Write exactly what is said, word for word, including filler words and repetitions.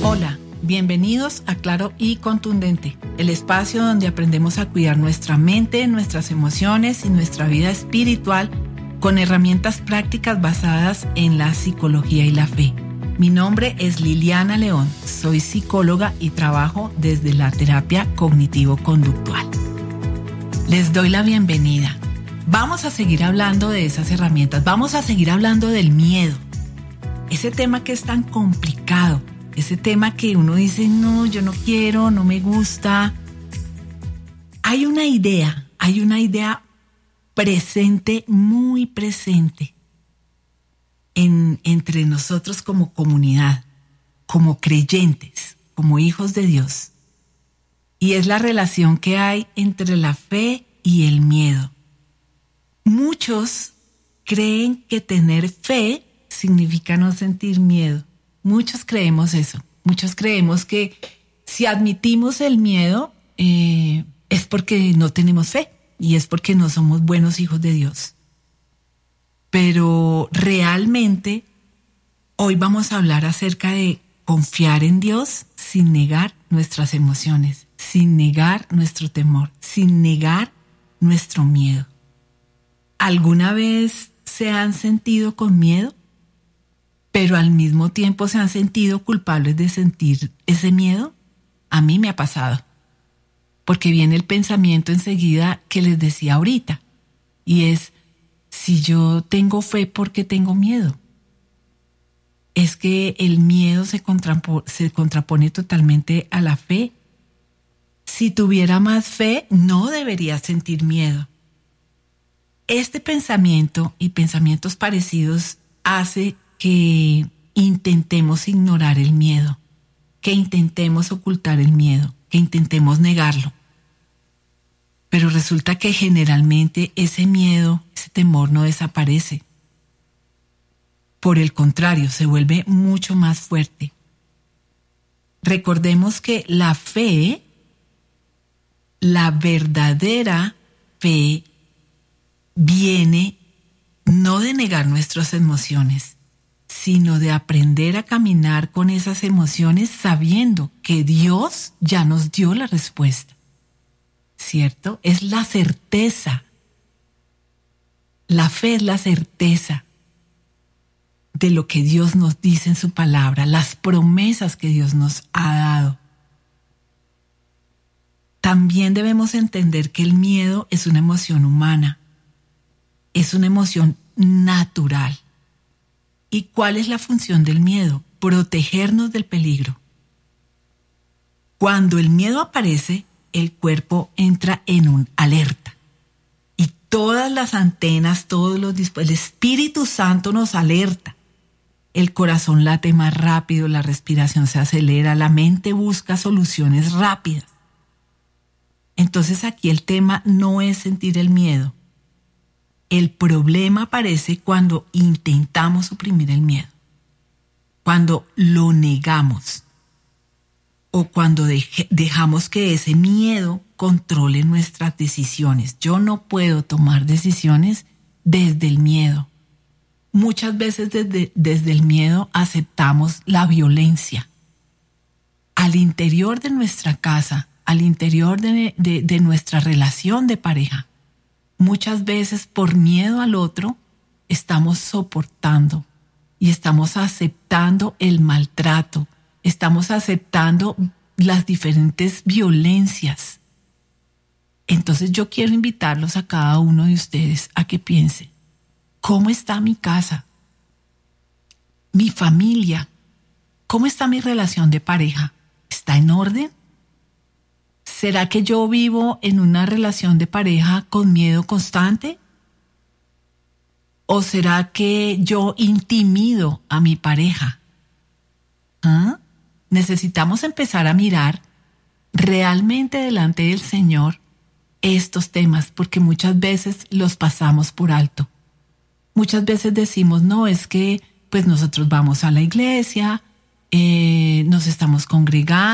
Hola, bienvenidos a Claro y Contundente, el espacio donde aprendemos a cuidar nuestra mente, nuestras emociones y nuestra vida espiritual con herramientas prácticas basadas en la psicología y la fe. Mi nombre es Liliana León, soy psicóloga y trabajo desde la terapia cognitivo-conductual. Les doy la bienvenida. Vamos a seguir hablando de esas herramientas, vamos a seguir hablando del miedo. Ese tema que es tan complicado, ese tema que uno dice, no, yo no quiero, no me gusta. Hay una idea, hay una idea presente, muy presente, en, entre nosotros como comunidad, como creyentes, como hijos de Dios. Y es la relación que hay entre la fe y el miedo. Muchos creen que tener fe significa no sentir miedo. Muchos creemos eso. Muchos creemos que si admitimos el miedo eh, es porque no tenemos fe y es porque no somos buenos hijos de Dios. Pero realmente hoy vamos a hablar acerca de confiar en Dios sin negar nuestras emociones, sin negar nuestro temor, sin negar nuestro miedo. ¿Alguna vez se han sentido con miedo, pero al mismo tiempo se han sentido culpables de sentir ese miedo? A mí me ha pasado, porque viene el pensamiento enseguida que les decía ahorita, y es, si yo tengo fe, ¿por qué tengo miedo? Es que el miedo se contrapone, se contrapone totalmente a la fe. Si tuviera más fe, no debería sentir miedo. Este pensamiento y pensamientos parecidos hace que intentemos ignorar el miedo, que intentemos ocultar el miedo, que intentemos negarlo. Pero resulta que generalmente ese miedo, ese temor no desaparece. Por el contrario, se vuelve mucho más fuerte. Recordemos que la fe, la verdadera fe, viene no de negar nuestras emociones, sino de aprender a caminar con esas emociones sabiendo que Dios ya nos dio la respuesta. ¿Cierto? Es la certeza. La fe es la certeza de lo que Dios nos dice en su palabra, las promesas que Dios nos ha dado. También debemos entender que el miedo es una emoción humana. Es una emoción natural. ¿Y cuál es la función del miedo? Protegernos del peligro. Cuando el miedo aparece, el cuerpo entra en un alerta. Y todas las antenas, todos los dispositivos, el Espíritu Santo nos alerta. El corazón late más rápido, la respiración se acelera, la mente busca soluciones rápidas. Entonces aquí el tema no es sentir el miedo. El problema aparece cuando intentamos suprimir el miedo, cuando lo negamos o cuando dej- dejamos que ese miedo controle nuestras decisiones. Yo no puedo tomar decisiones desde el miedo. Muchas veces desde, desde el miedo aceptamos la violencia. Al interior de nuestra casa, al interior de, de, de nuestra relación de pareja, muchas veces por miedo al otro estamos soportando y estamos aceptando el maltrato, estamos aceptando las diferentes violencias. Entonces yo quiero invitarlos a cada uno de ustedes a que piensen, ¿cómo está mi casa? Mi familia, ¿cómo está mi relación de pareja? ¿Está en orden? ¿Será que yo vivo en una relación de pareja con miedo constante? ¿O será que yo intimido a mi pareja? ¿Ah? Necesitamos empezar a mirar realmente delante del Señor estos temas, porque muchas veces los pasamos por alto. Muchas veces decimos, no, es que pues nosotros vamos a la iglesia, eh, nos estamos congregando,